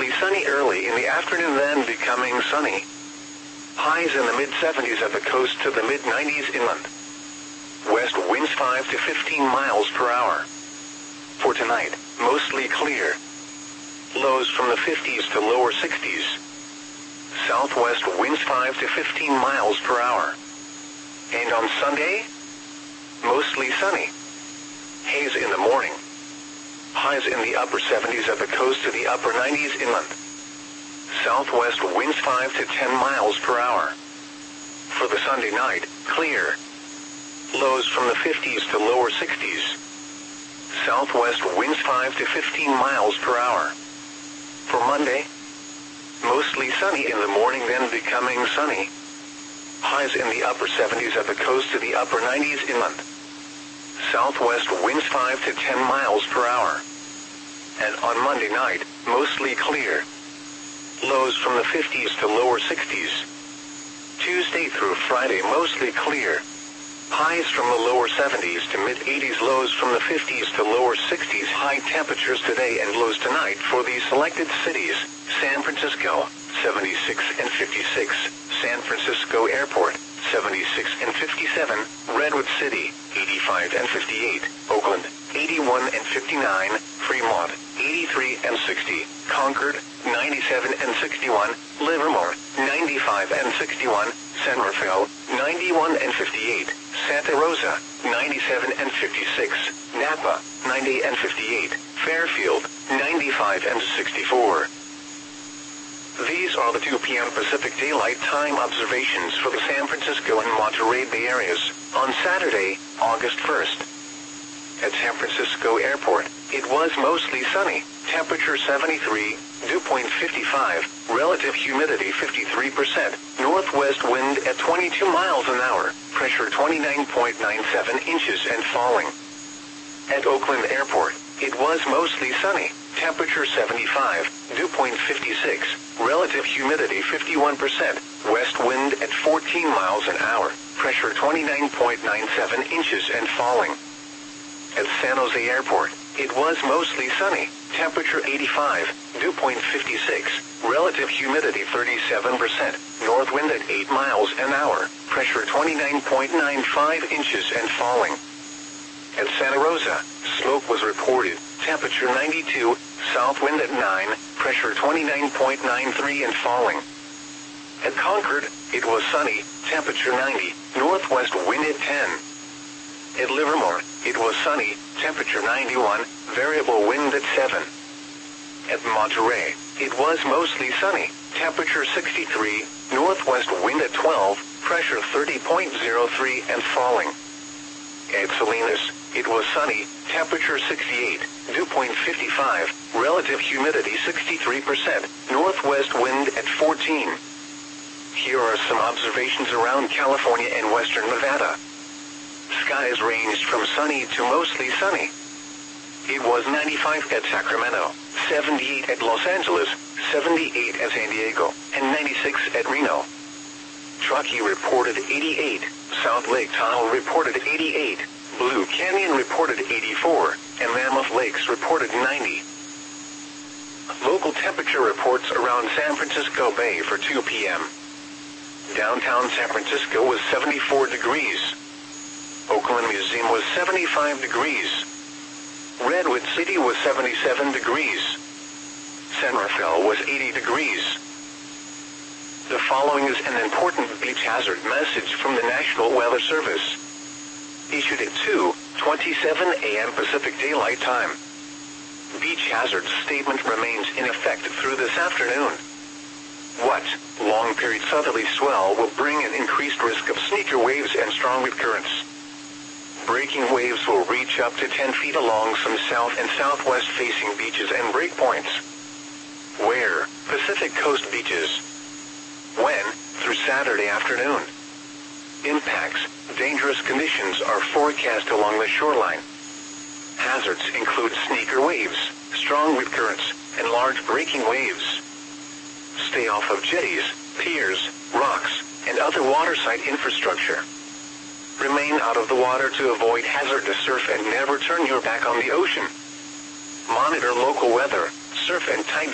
mostly sunny early in the afternoon, then becoming sunny. Highs in the mid-70s at the coast to the mid-90s inland. West winds 5 to 15 miles per hour. For tonight, mostly clear. Lows from the 50s to lower 60s. Southwest winds 5 to 15 miles per hour. And on Sunday, mostly sunny. Haze in the morning. Highs in the upper 70s at the coast to the upper 90s inland. Southwest winds 5 to 10 miles per hour. For the Sunday night, clear. Lows from the 50s to lower 60s. Southwest winds 5 to 15 miles per hour. For Monday, mostly sunny in the morning, then becoming sunny. Highs in the upper 70s at the coast to the upper 90s inland. Southwest winds 5 to 10 miles per hour. And on Monday night, mostly clear. Lows from the 50s to lower 60s. Tuesday through Friday, mostly clear. Highs from the lower 70s to mid-80s, lows from the 50s to lower 60s. High temperatures today and lows tonight for these selected cities: San Francisco, 76 and 56, San Francisco Airport, 76 and 57, Redwood City, 85 and 58, Oakland, 81 and 59, Fremont, 83 and 60, Concord, 97 and 61, Livermore, 95 and 61, San Rafael, 91 and 58, Santa Rosa, 97 and 56, Napa, 90 and 58, Fairfield, 95 and 64. These are the 2 p.m. Pacific Daylight Time observations for the San Francisco and Monterey Bay areas on Saturday, August 1st. At San Francisco Airport, it was mostly sunny, temperature 73, dew point 55, relative humidity 53%, northwest wind at 22 miles an hour, pressure 29.97 inches and falling. At Oakland Airport, it was mostly sunny, temperature 75, dew point 56, relative humidity 51%, west wind at 14 miles an hour, pressure 29.97 inches and falling. At San Jose Airport, it was mostly sunny, temperature 85, dew point 56, relative humidity 37%, north wind at 8 miles an hour, pressure 29.95 inches and falling. At Santa Rosa, smoke was reported, temperature 92, south wind at 9, pressure 29.93 and falling. At Concord, it was sunny, temperature 90, northwest wind at 10. At Livermore, it was sunny, temperature 91, variable wind at 7. At Monterey, it was mostly sunny, temperature 63, northwest wind at 12, pressure 30.03 and falling. At Salinas, it was sunny, temperature 68, dew point 55, relative humidity 63%, northwest wind at 14. Here are some observations around California and western Nevada. Skies ranged from sunny to mostly sunny. It was 95 at Sacramento, 78 at Los Angeles, 78 at San Diego, and 96 at Reno. Truckee reported 88, South Lake Tahoe reported 88, Blue Canyon reported 84, and Mammoth Lakes reported 90. Local temperature reports around San Francisco Bay for 2 p.m. Downtown San Francisco was 74 degrees. Oakland Museum was 75 degrees. Redwood City was 77 degrees. San Rafael was 80 degrees. The following is an important beach hazard message from the National Weather Service. Issued at 2:27 a.m. Pacific Daylight Time. Beach hazard statement remains in effect through this afternoon. What? Long-period southerly swell will bring an increased risk of sneaker waves and strong wind currents. Breaking waves will reach up to 10 feet along some south and southwest facing beaches and breakpoints. Where? Pacific Coast beaches. When? Through Saturday afternoon. Impacts. Dangerous conditions are forecast along the shoreline. Hazards include sneaker waves, strong wind currents, and large breaking waves. Stay off of jetties, piers, rocks, and other waterside infrastructure. Remain out of the water to avoid hazardous surf and never turn your back on the ocean. Monitor local weather, surf and tide